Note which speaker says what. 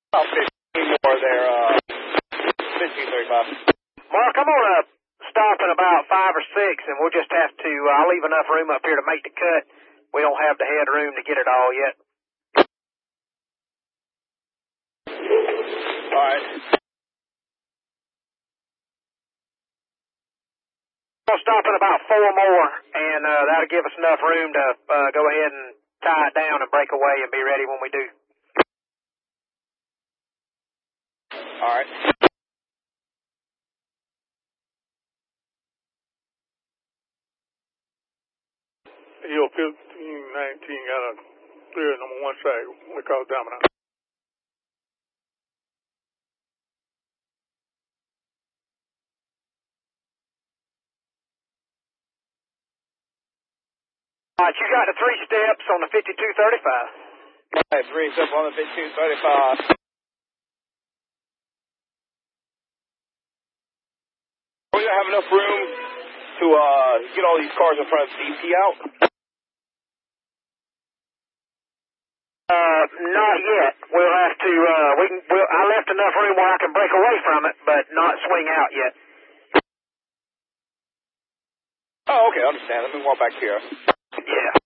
Speaker 1: About 15 more there, 1535.
Speaker 2: Mark, I'm going to stop in about 5 or 6, and we'll just have to, I'll leave enough room up here to make the cut. We don't have the headroom to get it all yet.
Speaker 1: All right.
Speaker 2: I'll stop in about 4 more, and that'll give us enough room to go ahead and tie it down and break away and be ready when we do.
Speaker 1: All right.
Speaker 3: Yo, 1519 got a clear number 1 side. We call Domino.
Speaker 2: All right, you got the 3 steps on the 5235.
Speaker 1: All right, 3 steps on the 1535. We're going to have enough room to get all these cars in front of DT out?
Speaker 2: Not yet. We'll have to, I left enough room where I can break away from it, but not swing out yet.
Speaker 1: Oh, okay, I understand. Let me walk back here.
Speaker 2: Yeah.